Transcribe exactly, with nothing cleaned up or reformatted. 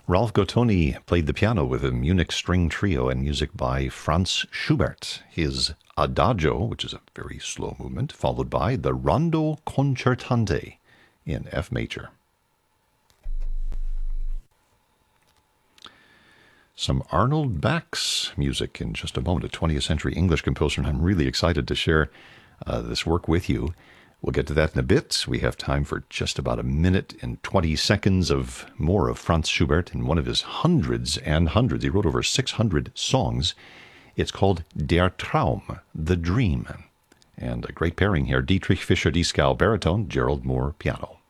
Ralph Gottoni played the piano with a Munich String Trio and music by Franz Schubert. His Adagio, which is a very slow movement, followed by the Rondo Concertante in F major. Some Arnold Bax music in just a moment, a twentieth century English composer, and I'm really excited to share uh, this work with you. We'll get to that in a bit. We have time for just about a minute and twenty seconds of more of Franz Schubert in one of his hundreds and hundreds. He wrote over six hundred songs. It's called Der Traum, The Dream. And a great pairing here, Dietrich Fischer-Dieskau baritone, Gerald Moore piano.